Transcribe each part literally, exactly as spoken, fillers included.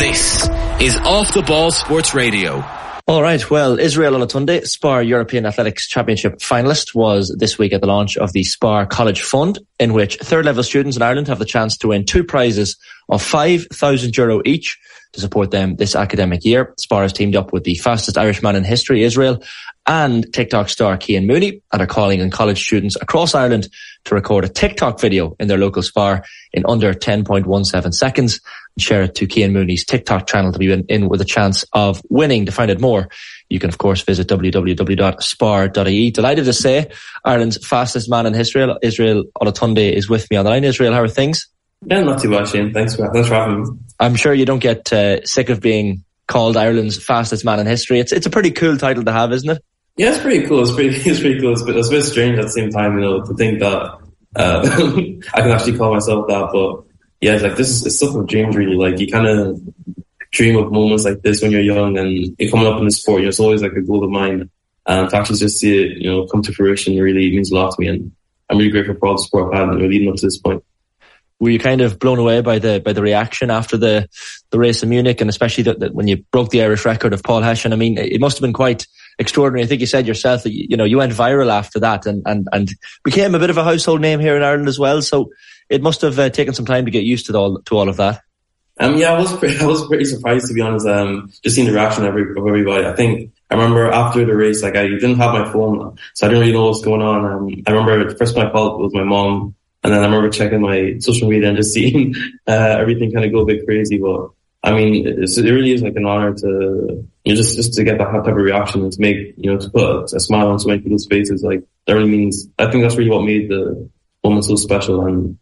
This is Off the Ball Sports Radio. All right, well, Israel Olatunde, Spar European Athletics Championship finalist, was this week at the launch of the Spar College Fund, in which third-level students in Ireland have the chance to win two prizes of five thousand euro each to support them this academic year. Spar has teamed up with the fastest Irishman in history, Israel, and TikTok star Cian Mooney, and are calling on college students across Ireland to record a TikTok video in their local Spar in under ten point one seven seconds and share it to Cian Mooney's TikTok channel to be in, in with a chance of winning. To find out more, you can of course visit w w w dot spar dot i e. Delighted to say Ireland's fastest man in history, Israel Olatunde, is with me on the line. Israel, how are things? Yeah, not too bad, Shane. Thanks for, thanks for having me. I'm sure you don't get uh, sick of being called Ireland's fastest man in history. It's it's a pretty cool title to have, isn't it? Yeah, it's pretty cool. It's pretty, it's pretty cool. It's, it's a bit strange at the same time, you know, to think that uh, I can actually call myself that. But yeah, it's like this is it's stuff of dreams, really. Like you kind of dream of moments like this when you're young, and you're coming up in the sport. You know, it's always like a goal of mine, and to actually just see it, you know, come to fruition really means a lot to me. And I'm really grateful for all the support I've had leading up to this point. Were you kind of blown away by the by the reaction after the the race in Munich, and especially that, that when you broke the Irish record of Paul Hession? I mean, it must have been quite extraordinary. I think you said yourself that you know you went viral after that, and and and became a bit of a household name here in Ireland as well. So it must have uh, taken some time to get used to all to all of that. Um, yeah, I was pretty, I was pretty surprised, to be honest. Um, just seeing the reaction of, every, of everybody. I think I remember after the race, like I didn't have my phone, so I didn't really know what was going on. Um, I remember the first one I called was my mom. And then I remember checking my social media and just seeing uh, everything kind of go a bit crazy. But I mean, it's, it really is like an honor to you know, just just to get that type of reaction and to make you know to put a, a smile on so many people's faces. Like that really means. I think that's really what made the moment so special. And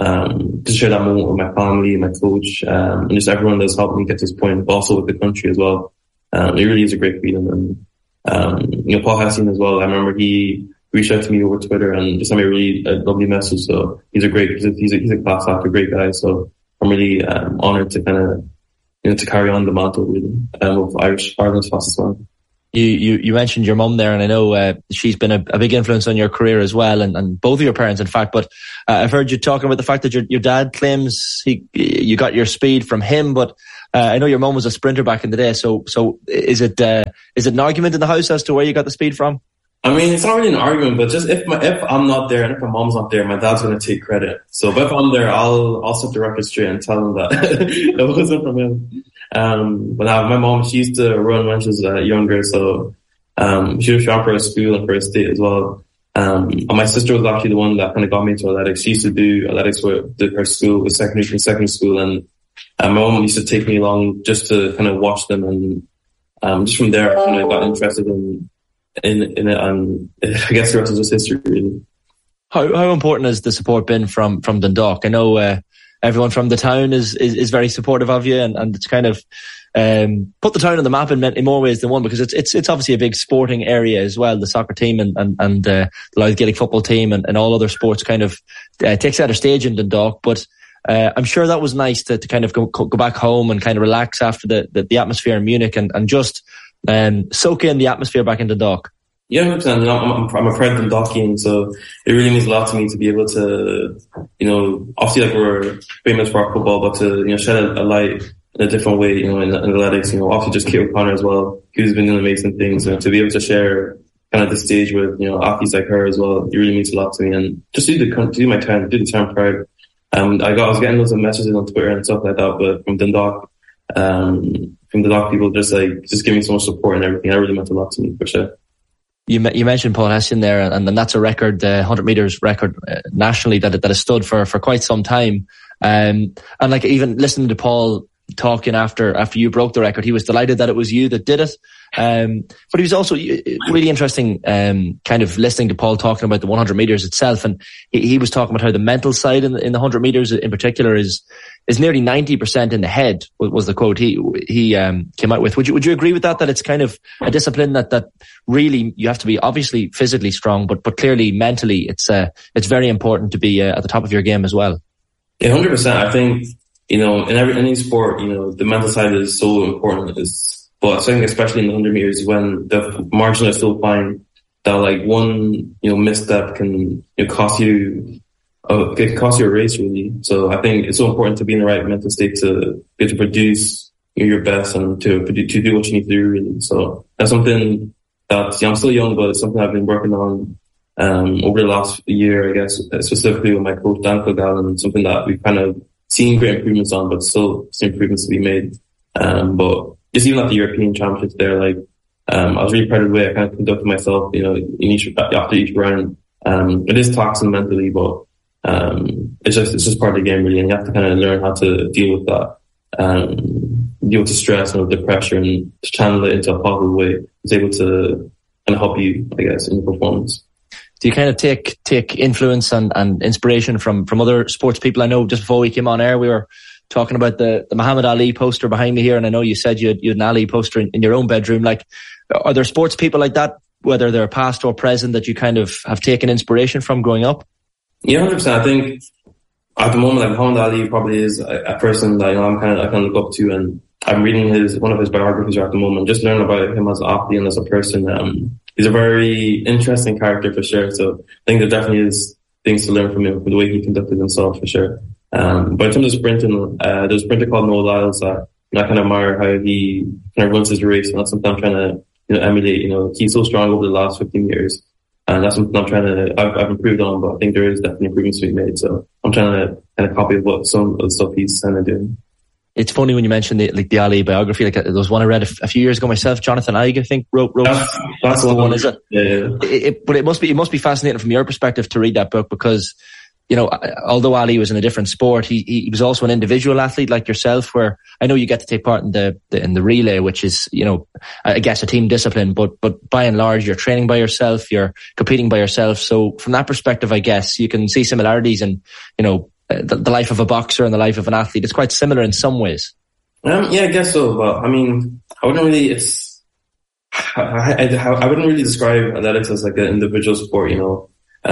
um, to share that moment with my family, my coach, um, and just everyone that's helped me get to this point, but also with the country as well. Um, it really is a great feeling. And um, you know, Paul Hession as well. I remember he reached out to me over Twitter and just sent me a really a lovely message. So he's a great, he's a, he's a, he's a class actor, great guy. So I'm really um, honoured to kind of, you know, to carry on the mantle really um, of Irish Ireland's fastest man. You, you, you mentioned your mum there, and I know uh, she's been a, a big influence on your career as well, and, and both of your parents, in fact. But uh, I've heard you talking about the fact that your, your dad claims he, you got your speed from him, but uh, I know your mum was a sprinter back in the day. So, so is it, uh, is it an argument in the house as to where you got the speed from? I mean, it's not really an argument, but just if my, if I'm not there and if my mom's not there, my dad's going to take credit. So if I'm there, I'll, I'll set the record straight and tell him that it wasn't from him. Um, but now my mom, she used to run when she was uh, younger. So, um, she was shot for her school and for her state as well. Um, and my sister was actually the one that kind of got me into athletics. She used to do athletics with her school, with secondary, secondary school. And uh, my mom used to take me along just to kind of watch them. And, um, just from there, I kind of got interested in, in in it, and I guess the rest is just history, really. How how important has the support been from from Dundalk? I know uh, everyone from the town is, is is very supportive of you, and, and it's kind of um, put the town on the map in, in more ways than one, because it's it's it's obviously a big sporting area as well. The soccer team and and and uh, the Louth Gaelic football team and, and all other sports kind of uh, takes out a stage in Dundalk, but. Uh, I'm sure that was nice to, to kind of go, go back home and kind of relax after the, the, the atmosphere in Munich and, and just um, soak in the atmosphere back in Dundalk. Yeah, one hundred percent. I'm, I'm, I'm a proud Dundalkian, so it really means a lot to me to be able to, you know, obviously like we're famous for our football, but to, you know, shed a, a light in a different way, you know, in, in athletics, you know, obviously just Kate O'Connor as well, who's been doing amazing things, you know, to be able to share kind of the stage with, you know, athletes like her as well, it really means a lot to me. And just do the, do my town, do the town proud. Um, I got, I was getting loads of messages on Twitter and stuff like that, but from Dundalk, um, from Dundalk people just like, just giving me so much support and everything. That really meant a lot to me, for sure. You you mentioned Paul Hession there, and, and that's a record, uh, one hundred meters record uh, nationally that that has stood for, for quite some time. Um, and like even listening to Paul talking after, after you broke the record, he was delighted that it was you that did it. Um, but he was also really interesting, um, kind of listening to Paul talking about the one hundred meters itself. And he, he was talking about how the mental side in the, in the one hundred meters in particular is, is nearly ninety percent in the head, was the quote he, he, um, came out with. Would you, would you agree with that? That it's kind of a discipline that, that really you have to be obviously physically strong, but, but clearly mentally it's, uh, it's very important to be uh, at the top of your game as well. Yeah, one hundred percent. I think, you know, in every, any sport, you know, the mental side is so important. It's, but I think especially in the one hundred meters when the margin is so fine that like one, you know, misstep can, you know, cost you, uh, it can cost you a race really. So I think it's so important to be in the right mental state to be able to produce your best and to to do what you need to do really. So that's something that, you know, I'm still young, but it's something I've been working on um over the last year, I guess, specifically with my coach Dan Kilgallen, something that we've kind of seen great improvements on, but still some improvements to be made. Um but just even at the European Championships there, like um I was really proud of the way I kind of conducted myself, you know, in each after each round. Um it is taxing mentally, but um it's just it's just part of the game really, and you have to kind of learn how to deal with that. Um, deal with the stress and with the pressure and to channel it into a positive way. It's able to kind of help you, I guess, in your performance. Do you kind of take take influence and, and inspiration from, from other sports people? I know just before we came on air, we were talking about the, the Muhammad Ali poster behind me here, and I know you said you had, you had an Ali poster in, in your own bedroom. Like, are there sports people like that, whether they're past or present, that you kind of have taken inspiration from growing up? Yeah, one hundred percent. I think at the moment, like, Muhammad Ali probably is a, a person that, you know, I'm kind of, I kind of look up to, and I'm reading his, one of his biographies right at the moment, just learning about him as an athlete and as a person. Um, he's a very interesting character for sure. So I think there definitely is things to learn from him, from the way he conducted himself for sure. Um, but in terms of sprinting, uh, there's a sprinter called Noah Lyles that, you know, I kind of admire how he kind of runs his race, and that's something I'm trying to, you know, emulate. You know, he's so strong over the last fifteen years. And that's something I'm trying to, I've, I've improved on, but I think there is definitely improvements to be made. So I'm trying to kind of copy what some of the stuff he's kind of doing. It's funny when you mentioned the, like the Ali biography. Like, there was one I read a, a few years ago myself. Jonathan Eig, I think, wrote, wrote, that's, that's, that's the one, one, is it? Yeah, yeah. It, it, but it must be, it must be fascinating from your perspective to read that book, because, you know, although Ali was in a different sport, he, he was also an individual athlete like yourself, where I know you get to take part in the, the, in the relay, which is, you know, I guess a team discipline, but, but by and large, you're training by yourself, you're competing by yourself. So from that perspective, I guess you can see similarities in, you know, the, the life of a boxer and the life of an athlete. It's quite similar in some ways. Um, yeah, I guess so. But I mean, I wouldn't really, it's, I, I, I wouldn't really describe athletics as like an individual sport, you know.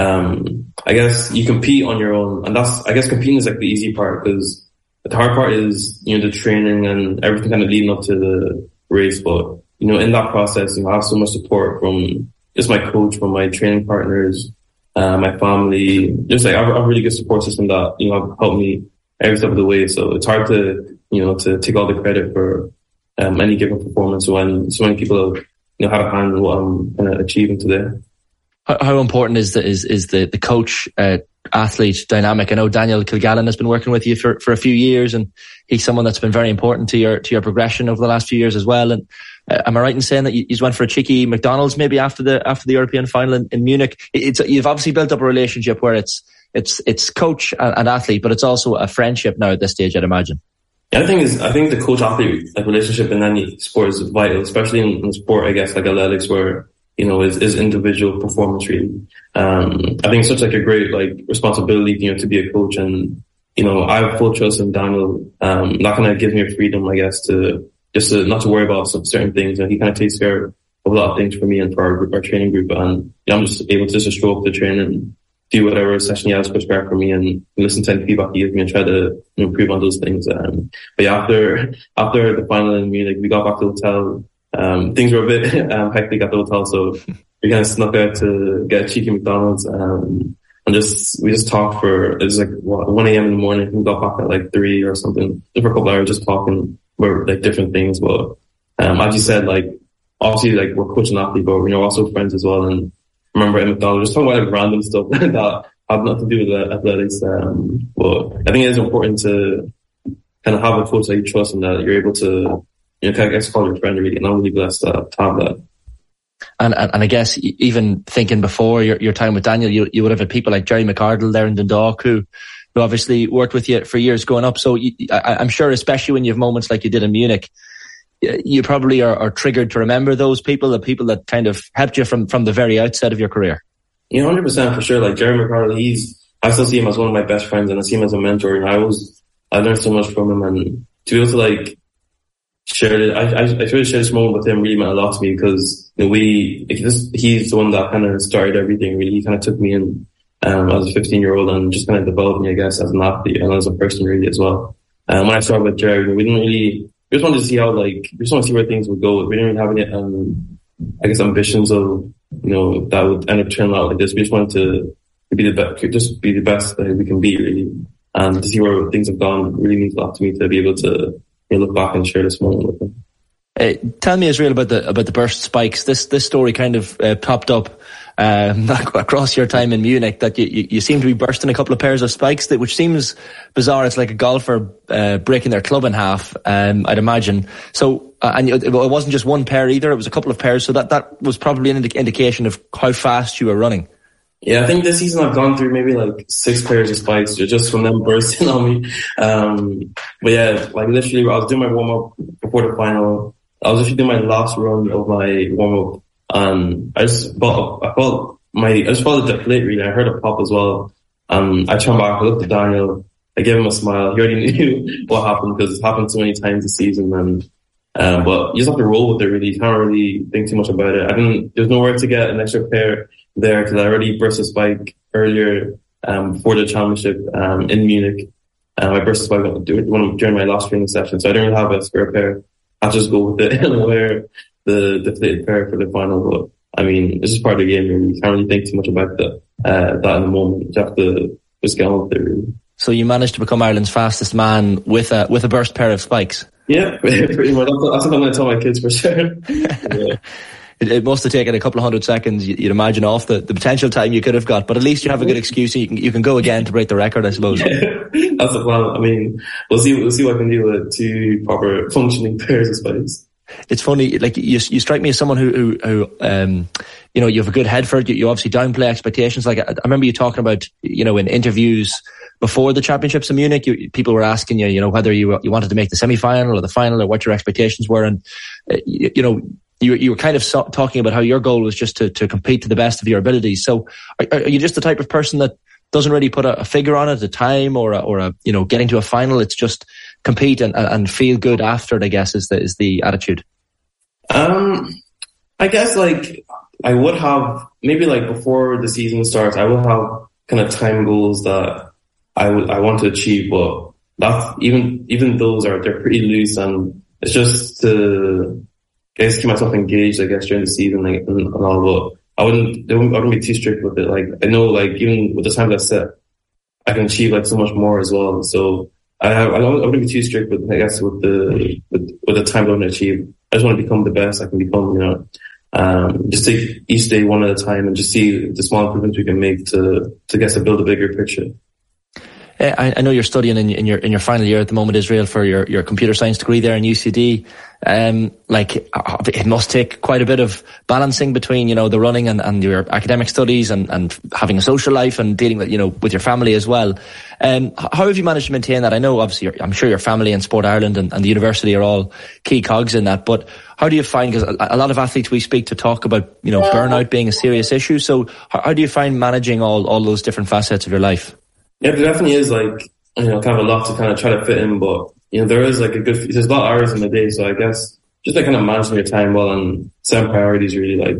Um, I guess you compete on your own, and that's, I guess competing is like the easy part, because the hard part is, you know, the training and everything kind of leading up to the race. But, you know, in that process, you know, I have so much support from just my coach, from my training partners, uh, my family. Just like, I have a really good support system that, you know, helped me every step of the way. So it's hard to, you know, to take all the credit for, um, any given performance when so many people have, you know, had a hand in what I'm kind of achieving today. How, how important is the, is, is the, the coach, uh, athlete dynamic? I know Daniel Kilgallen has been working with you for, for a few years, and he's someone that's been very important to your, to your progression over the last few years as well. And uh, am I right in saying that you, you went for a cheeky McDonald's maybe after the, after the European final in, in Munich? It's, you've obviously built up a relationship where it's, it's, it's coach and, and athlete, but it's also a friendship now at this stage, I'd imagine. Yeah, I think is, I think the coach athlete like relationship in any sport is vital, especially in, in sport, I guess, like athletics, where, you know, is, is individual performance really. Um, I think it's such like a great, like, responsibility, you know, to be a coach. And, you know, I have full trust in Daniel. Um, that kind of gives me a freedom, I guess, to just to not to worry about some certain things. And he kind of takes care of a lot of things for me and for our group, our training group. And, you know, I'm just able to just show up to train and do whatever session he has prescribed for me, and listen to any feedback he gives me and try to improve on those things. Um, but yeah, after, after the final in Munich, we got back to the hotel. Um, things were a bit, um, hectic at the hotel, so we kind of snuck out to get a cheeky McDonald's, um, and just, we just talked for, it was like what, one a.m. in the morning. We got back at like three or something, just for a couple hours, just talking about like different things. But, um, as you said, like, obviously, like, we're coaching athletes, but we're also friends as well. And I remember at McDonald's, just talking about like random stuff that had nothing to do with athletics. Um, but I think it is important to kind of have a coach that you trust and that you're able to, you know, kind of call your friend really. And I'm really blessed to, to have that. And, and and I guess even thinking before your your time with Daniel, you you would have had people like Jerry McArdle there in Dundalk who who obviously worked with you for years growing up. So you, I, I'm sure, especially when you have moments like you did in Munich, you probably are, are triggered to remember those people, the people that kind of helped you from, from the very outset of your career. You know, one hundred percent for sure. Like Jerry McArdle, he's, I still see him as one of my best friends, and I see him as a mentor. And I was, I learned so much from him, and to be able to like share it, I, I, I really share this moment with him really meant a lot to me, because, you know, we, just, he's the one that kind of started everything really. He kind of took me in, um, as a fifteen year old and just kind of developed me, I guess, as an athlete and as a person really as well. And um, when I started with Jerry, we didn't really, we just wanted to see how, like, we just wanted to see where things would go. We didn't really have any, um, I guess, ambitions of, you know, that would end up turning out like this. We just wanted to, to be the best, just be the best that we can be, really. And to see where things have gone really means a lot to me, to be able to, you know, look back and share this moment with them. Uh, tell me, Israel, about the about the burst spikes. This this story kind of uh, popped up um, across your time in Munich, that you, you, you seem to be bursting a couple of pairs of spikes, that which seems bizarre. It's like a golfer uh, breaking their club in half, um, I'd imagine. So, uh, and it, it wasn't just one pair either; it was a couple of pairs. So that that was probably an indi- indication of how fast you were running. Yeah, I think this season I've gone through maybe like six pairs of spikes just from them bursting on me. Um, but yeah, like literally, I was doing my warm up before the final. I was actually doing my last run of my warm up, and I just felt, I felt my, I just felt it deflate really. I heard a pop as well. Um, I turned back, I looked at Daniel, I gave him a smile. He already knew what happened because it's happened so many times this season, and um, but you just have to roll with it really. You can't really think too much about it. I didn't, there's nowhere to get an extra pair there because I already burst a spike earlier, um, before the championship, um, in Munich. Um, I burst a spike during my last training session, so I didn't really have a spare pair. I'll just go with it and wear the deflated pair for the final. But I mean, it's just part of the game. Really. You can't really think too much about the, uh, that in the moment. You have to just get on with it, really. So you managed to become Ireland's fastest man with a with a burst pair of spikes. Yeah, pretty much. That's what I'm going to tell my kids for sure. Yeah. It, it must have taken a couple of hundred seconds, you'd imagine, off the, the potential time you could have got. But at least you have a good excuse. And you can you can go again to break the record, I suppose. Yeah, that's the plan. I mean, we'll see. We'll see what I can do with two proper functioning pairs of spikes. It's funny, like you, you strike me as someone who, who, who, um, you know, you have a good head for it. You, you obviously downplay expectations. Like I, I remember you talking about, you know, in interviews before the championships in Munich, you, people were asking you, you know, whether you you wanted to make the semi-final or the final or what your expectations were, and uh, you, you know, you you were kind of so, talking about how your goal was just to to compete to the best of your abilities. So, are, are you just the type of person that doesn't really put a, a figure on it, a time or a, or a, you know, getting to a final? It's just compete and, and feel good after it, I guess, is the, is the attitude. Um, I guess like I would have maybe like before the season starts, I will have kind of time goals that I would, I want to achieve, but that's even, even those are, they're pretty loose, and it's just to, I guess, keep myself engaged, I guess, during the season, like, and, and all, but I wouldn't, I wouldn't, I wouldn't be too strict with it. Like, I know, like, even with the times I set, I can achieve like so much more as well. So I have, I wouldn't be too strict with, I guess, with the, with, with the time I want to achieve. I just want to become the best I can become, you know, um, just take each day one at a time and just see the small improvements we can make to, to guess to build a bigger picture. I, I know you're studying in, in your in your final year at the moment, Israel, for your, your computer science degree there in U C D. Um, like it must take quite a bit of balancing between, you know, the running and, and your academic studies and, and having a social life and dealing with, you know, with your family as well. Um, how have you managed to maintain that? I know, obviously, you're, I'm sure your family and Sport Ireland and, and the university are all key cogs in that. But how do you find? Because a, a lot of athletes we speak to talk about, you know, burnout being a serious issue. So how, how do you find managing all all those different facets of your life? Yeah, there definitely is like, you know, kind of a lot to kind of try to fit in, but, you know, there is like a good, there's a lot of hours in the day, so I guess just like kind of managing your time well and setting priorities really, like,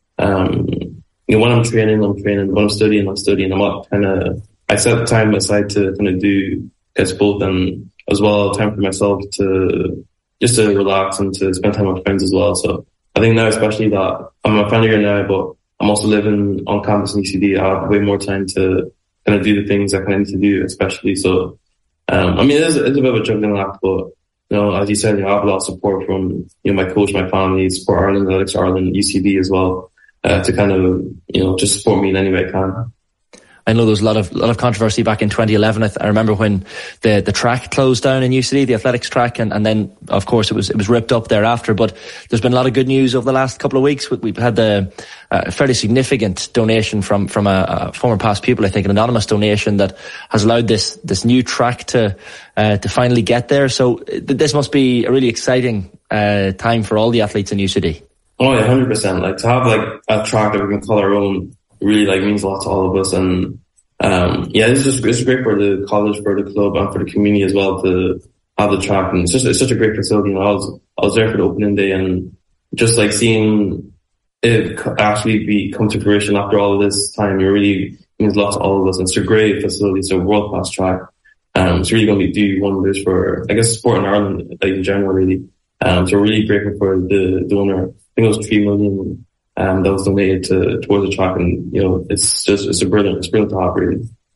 um, you know, when I'm training, I'm training, when I'm studying, I'm studying, I'm not kind of, I set time aside to kind of do, guess both, and as well time for myself to, just to relax and to spend time with friends as well. So I think now, especially that I'm a final year now, but I'm also living on campus in U C D, I have way more time to kind of do the things I kind of need to do, especially. So, um, I mean, it is, it's a bit of a juggling act, but, you know, as you said, you know, I have a lot of support from, you know, my coach, my family, Sport Ireland, Athletics Ireland, U C D as well, uh, to kind of, you know, just support me in any way I can. I know there was a lot of, lot of controversy back in twenty eleven. I, th- I remember when the, the track closed down in U C D, the athletics track, and, and then, of course, it was, it was ripped up thereafter. But there's been a lot of good news over the last couple of weeks. We've had the, a fairly significant donation from, from a, a former past pupil, I think, an anonymous donation that has allowed this, this new track to, uh, to finally get there. So this must be a really exciting, uh, time for all the athletes in U C D. Oh, yeah, one hundred percent. Like, to have, like, a track that we can call our own really, like, means a lot to all of us. And, um, yeah, it's just, it's great for the college, for the club, and for the community as well to have the track. And it's just, it's such a great facility. You know, I was, I was there for the opening day, and just like seeing it actually be come to fruition after all of this time, it really means a lot to all of us. And it's a great facility. It's a world class track. Um, it's really going to do wonders for, I guess, sport in Ireland, like, in general, really. Um, so we're really grateful for the donor. I think it was three million. Um, that was donated to, towards the track, and, you know, it's just, it's a brilliant, it's brilliant to have, really.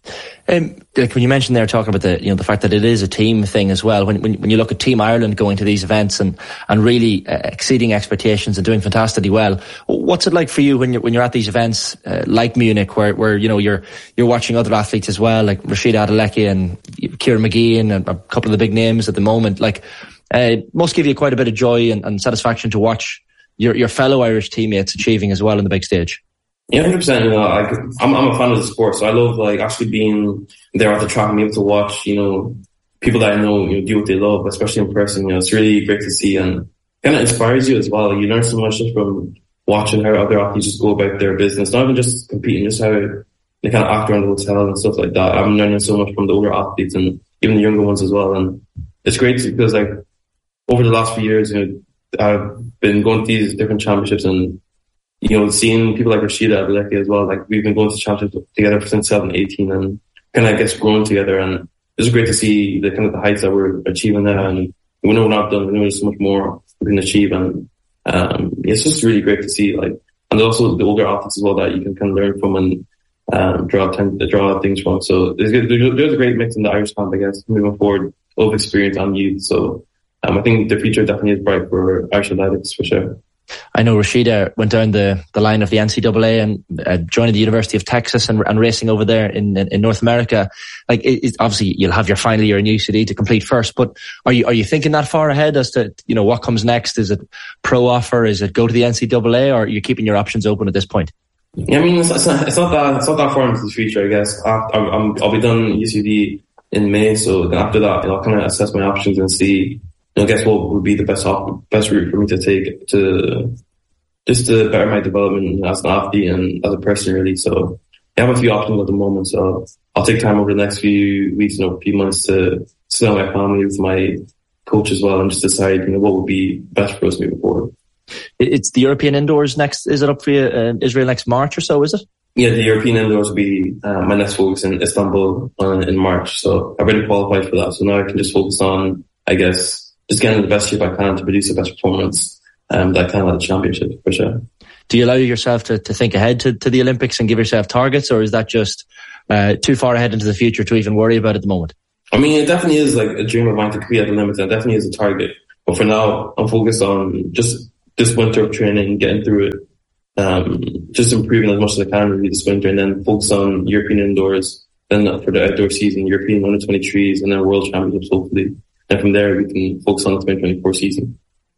Um, like when you mentioned there talking about the, you know, the fact that it is a team thing as well. When when, when you look at Team Ireland going to these events and and really uh, exceeding expectations and doing fantastically well, what's it like for you when you're when you're at these events uh, like Munich, where where you know you're you're watching other athletes as well, like Rashida Adeleke and Kieran McGee and a couple of the big names at the moment. Like, uh, it must give you quite a bit of joy and, and satisfaction to watch your your fellow Irish teammates achieving as well on the big stage. Yeah, one hundred percent. You know, like, I'm, I'm a fan of the sport, so I love like actually being there at the track and being able to watch, you know, people that I know, you know, do what they love, especially in person. You know, it's really great to see and kind of inspires you as well. You learn so much just from watching how other athletes just go about their business, not even just competing, just how they kind of act around the hotel and stuff like that. I'm learning so much from the older athletes and even the younger ones as well. And it's great because like over the last few years, you know, I've been going to these different championships and, you know, seeing people like Rashida Adeleke as well, like we've been going to championships together since twenty eighteen and kind of, I guess, growing together. And it's great to see the kind of the heights that we're achieving there. And we know we're not done. We know there's so much more we can achieve. And, um, it's just really great to see, like, and also the older athletes as well that you can kind of learn from and, um, draw, draw things from. So there's, there's a great mix in the Irish camp, I guess, moving forward, of experience and youth. So, um, I think the future definitely is bright for Irish athletics for sure. I know Rashida went down the, the line of the N C double A and uh, joining the University of Texas and, and racing over there in, in, in North America. Like, it, it, obviously you'll have your final year in U C D to complete first, but are you, are you thinking that far ahead as to, you know, what comes next? Is it pro offer? Is it go to the N C double A, or are you keeping your options open at this point? Yeah, I mean, it's, it's not, it's not that, it's not that far into the future, I guess. After, I'm, I'll be done U C D in May. So then after that, I'll kind of assess my options and see, I guess what would be the best op- best route for me to take to just to better my development as an athlete and as a person, really. So I have a few options at the moment. So I'll take time over the next few weeks, you know, a few months to sit down with my family, with my coach as well, and just decide, you know, what would be best for us moving forward. It's the European Indoors next. Is it up for you, uh, Israel next March or so? Is it? Yeah, the European Indoors will be uh, my next focus in Istanbul uh, in March. So I've already qualified for that. So now I can just focus on, I guess, just getting the best shape I can to produce the best performance um, that I can at the championship, for sure. Do you allow yourself to, to think ahead to, to the Olympics and give yourself targets, or is that just uh, too far ahead into the future to even worry about at the moment? I mean, it definitely is like a dream of mine to compete at the limits, and it definitely is a target. But for now, I'm focused on just this winter of training, getting through it, um, just improving as much as I can really this winter, and then focus on European indoors, then for the outdoor season, European under twenty-threes, and then World Championships, hopefully. And from there, we can focus on the twenty twenty-four season.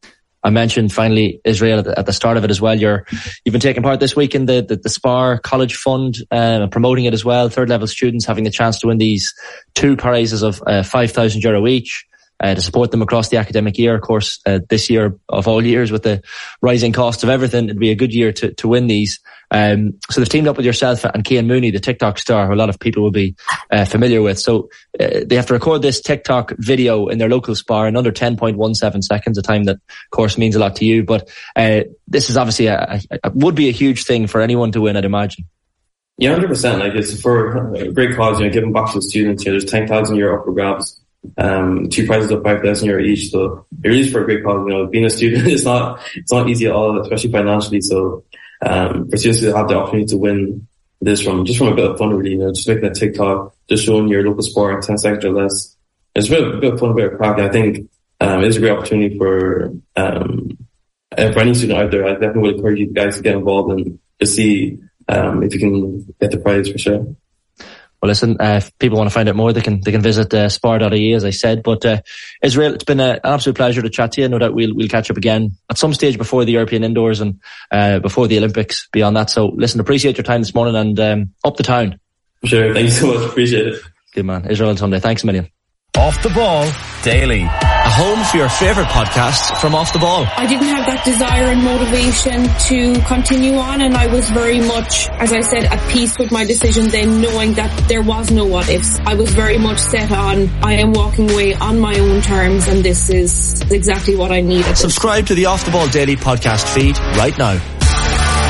I mentioned finally Israel at the, at the start of it as well. You're, you've been taking part this week in the, the, the SPAR College Fund, uh, promoting it as well. Third level students having the chance to win these two prizes of uh, five thousand euro each. Uh, to support them across the academic year. Of course, uh, this year of all years with the rising cost of everything, it'd be a good year to, to win these. Um, so they've teamed up with yourself and Cian Mooney, the TikTok star, who a lot of people will be uh, familiar with. So uh, they have to record this TikTok video in their local SPAR in under ten point one seven seconds, a time that, of course, means a lot to you. But uh, this is obviously a, a, a would be a huge thing for anyone to win, I'd imagine. Yeah, one hundred percent. Like, it's for a great cause, you know, giving back to the students. You know, there's ten thousand euro up for grabs. Um, two prizes of five thousand euro each. So it really is for a great cause. You know, being a student is not, it's not easy at all, especially financially. So, um, for students to have the opportunity to win this from, just from a bit of fun, really, you know, just making a TikTok, just showing your local sport ten seconds or less. It's a bit, a bit of fun, a bit of crack. I think, um, it is a great opportunity for, um, for any student out there. I definitely would encourage you guys to get involved and to see, um, if you can get the prize for sure. Well, listen, uh, if people want to find out more, they can they can visit uh, spar dot I E, as I said. But uh, Israel, it's been a, an absolute pleasure to chat to you. No doubt we'll we'll catch up again at some stage before the European Indoors and uh, before the Olympics. Beyond that, so listen, appreciate your time this morning and um, up the town. Sure, thank you so much. Appreciate it. Good man, Israel Tunde. Thanks a million. Off the Ball Daily. A home for your favourite podcasts from Off the Ball. I didn't have that desire and motivation to continue on, and I was very much, as I said, at peace with my decision then, knowing that there was no what ifs. I was very much set on, I am walking away on my own terms, and this is exactly what I needed. Subscribe to the Off the Ball Daily podcast feed right now.